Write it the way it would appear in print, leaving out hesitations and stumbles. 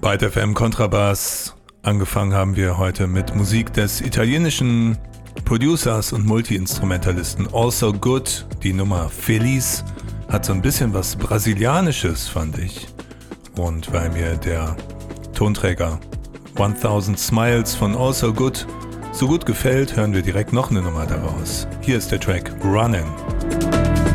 Byte FM Kontrabass. Angefangen haben wir heute mit Musik des italienischen Producers und Multi-Instrumentalisten Also Good. Die Nummer Feliz hat so ein bisschen was Brasilianisches, fand ich. Und weil mir der Tonträger 1000 Smiles von Also Good so gut gefällt, hören wir direkt noch eine Nummer daraus. Hier ist der Track Runnin'.